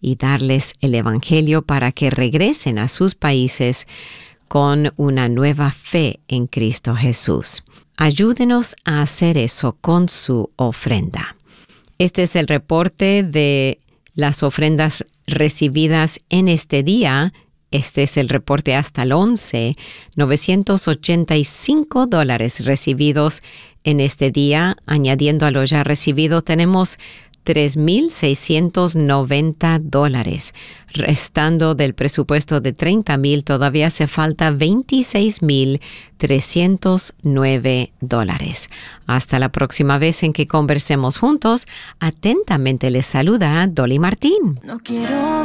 y darles el Evangelio para que regresen a sus países con una nueva fe en Cristo Jesús. Ayúdenos a hacer eso con su ofrenda. Este es el reporte de las ofrendas recibidas en este día. Este es el reporte hasta el 11, $985 recibidos en este día. Añadiendo a lo ya recibido, tenemos $3,690. Restando del presupuesto de $30,000, todavía hace falta $26,309. Hasta la próxima vez en que conversemos juntos. Atentamente les saluda Dolly Martín. No quiero